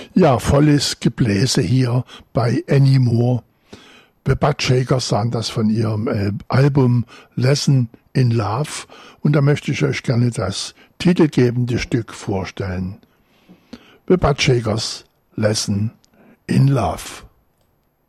Ja, volles Gebläse hier bei Annie Moore. The Buttshakers sagen das von ihrem Album Lesson in Love. Und da möchte ich euch gerne das titelgebende Stück vorstellen. The Buttshakers, Lesson in Love.